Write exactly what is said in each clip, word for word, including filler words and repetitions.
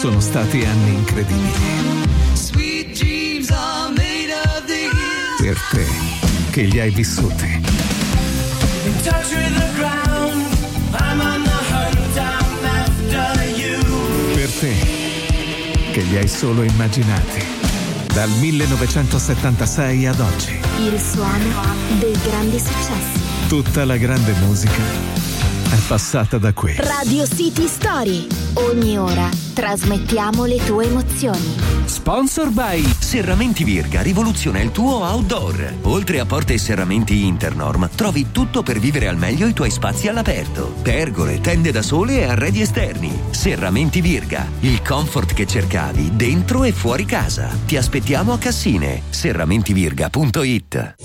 Sono stati anni incredibili. Sweet dreams are made of these. Per te, che li hai vissuti. In touch with the ground, I'm on the hunt, I'm after you. Per te, che li hai solo immaginati. Dal millenovecentosettantasei ad oggi. Il suono dei grandi successi. Tutta la grande musica è passata da qui. Radio City Story. Ogni ora trasmettiamo le tue emozioni. Sponsor by Serramenti Virga, rivoluziona il tuo outdoor. Oltre a porte e serramenti Internorm, trovi tutto per vivere al meglio i tuoi spazi all'aperto. Pergole, tende da sole e arredi esterni. Serramenti Virga, il comfort che cercavi dentro e fuori casa. Ti aspettiamo a Cassine. serramentivirga punto it.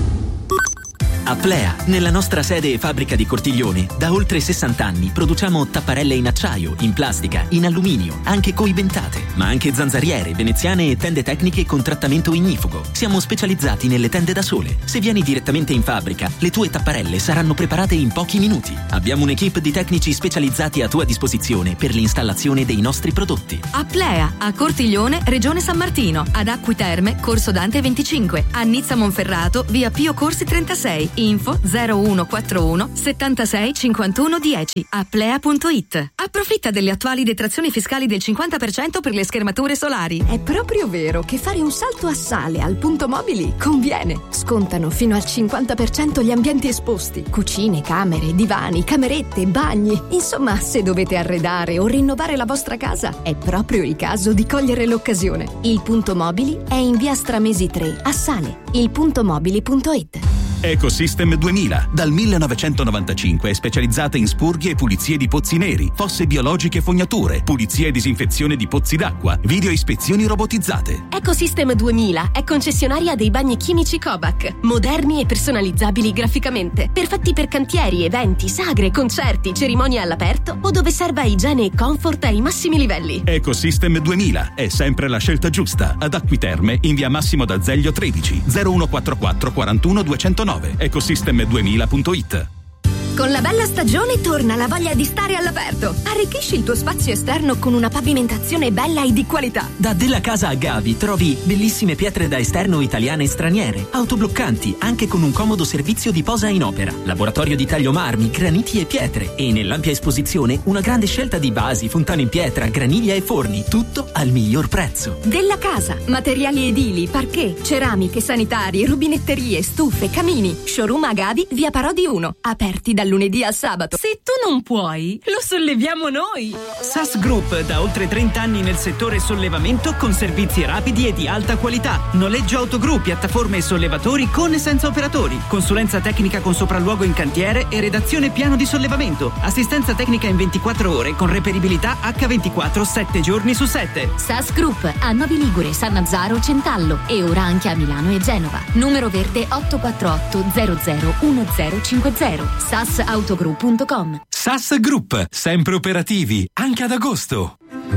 Aplea, nella nostra sede e fabbrica di Cortiglione, da oltre sessanta anni produciamo tapparelle in acciaio, in plastica, in alluminio, anche coibentate, ma anche zanzariere, veneziane e tende tecniche con trattamento ignifugo. Siamo specializzati nelle tende da sole. Se vieni direttamente in fabbrica, le tue tapparelle saranno preparate in pochi minuti. Abbiamo un'equipe di tecnici specializzati a tua disposizione per l'installazione dei nostri prodotti. Aplea, a Cortiglione, Regione San Martino, ad Acqui Terme, Corso Dante venticinque, a Nizza Monferrato, via Pio Corsi trentasei. Info zero uno quattro uno settantasei cinquantuno dieci. aplea punto it. Approfitta delle attuali detrazioni fiscali del cinquanta per cento per le schermature solari. È proprio vero che fare un salto a sale al Punto Mobili conviene. Scontano fino al cinquanta per cento gli ambienti esposti: cucine, camere, divani, camerette, bagni. Insomma, se dovete arredare o rinnovare la vostra casa, è proprio il caso di cogliere l'occasione. Il Punto Mobili è in via Stramesi tre a Sale. il punto mobili punto it. Ecosystem duemila, dal millenovecentonovantacinque è specializzata in spurghe e pulizie di pozzi neri, fosse biologiche e fognature, pulizia e disinfezione di pozzi d'acqua, video ispezioni robotizzate. Ecosystem duemila è concessionaria dei bagni chimici Kovac, moderni e personalizzabili graficamente, perfetti per cantieri, eventi, sagre, concerti, cerimonie all'aperto o dove serva igiene e comfort ai massimi livelli. Ecosystem duemila è sempre la scelta giusta, ad Acqui Terme in via Massimo d'Azeglio tredici, zero uno quattro quattro quarantuno duecentonove. ecosystem duemila punto it. Con la bella stagione torna la voglia di stare all'aperto. Arricchisci il tuo spazio esterno con una pavimentazione bella e di qualità. Da Della Casa a Gavi trovi bellissime pietre da esterno italiane e straniere, autobloccanti anche con un comodo servizio di posa in opera, laboratorio di taglio marmi, graniti e pietre e nell'ampia esposizione una grande scelta di vasi, fontane in pietra, graniglia e forni, tutto al miglior prezzo. Della Casa, materiali edili, parquet, ceramiche, sanitari, rubinetterie, stufe, camini. Showroom a Gavi, via Parodi uno, aperti dal lunedì al sabato. Se tu non puoi, lo solleviamo noi. S A S Group, da oltre trenta anni nel settore sollevamento con servizi rapidi e di alta qualità. Noleggio autogru, piattaforme e sollevatori con e senza operatori. Consulenza tecnica con sopralluogo in cantiere e redazione piano di sollevamento. Assistenza tecnica in ventiquattro ore con reperibilità acca ventiquattro, sette giorni su sette. S A S Group a Novi Ligure, Sannazzaro, Centallo e ora anche a Milano e Genova. Numero verde otto quattro otto zero zero uno zero cinque zero. S A S autogroup punto com. S A S Group, sempre operativi, anche ad agosto.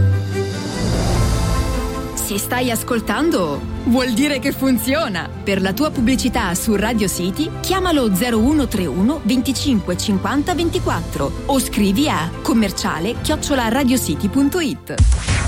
Se stai ascoltando, vuol dire che funziona. Per la tua pubblicità su Radio City, chiamalo zero uno tre uno venticinque cinquanta ventiquattro o scrivi a commerciale chiocciola radiocity punto it.